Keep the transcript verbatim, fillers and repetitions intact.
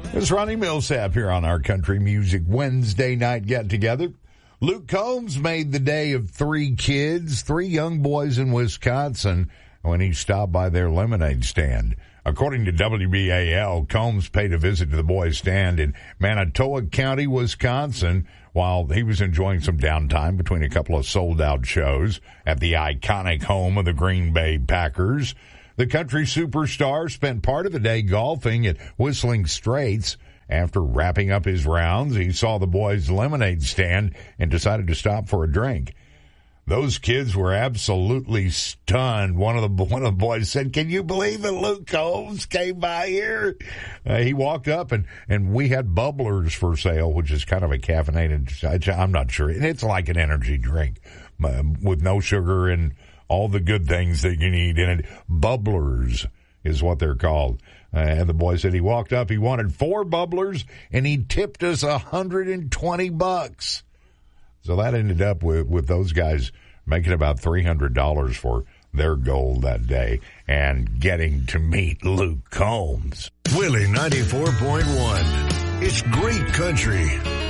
It's Ronnie Millsap here on our Country Music Wednesday night get-together. Luke Combs made the day of three kids, three young boys in Wisconsin, when he stopped by their lemonade stand. According to W B A L, Combs paid a visit to the boys' stand in Manitowoc County, Wisconsin, while he was enjoying some downtime between a couple of sold-out shows at the iconic home of the Green Bay Packers. The country superstar spent part of the day golfing at Whistling Straits. After wrapping up his rounds, he saw the boys' lemonade stand and decided to stop for a drink. Those kids were absolutely stunned. One of the one of the boys said, "Can you believe it? Luke Combs came by here." Uh, he walked up, and, and we had bubblers for sale, which is kind of a caffeinated, I'm not sure. It's like an energy drink uh, with no sugar and all the good things that you need in it. Bubblers is what they're called. Uh, and the boy said he walked up, he wanted four bubblers, and he tipped us one hundred twenty bucks. So that ended up with, with those guys making about three hundred dollars for their goal that day and getting to meet Luke Combs. Willie ninety-four point one. It's great country.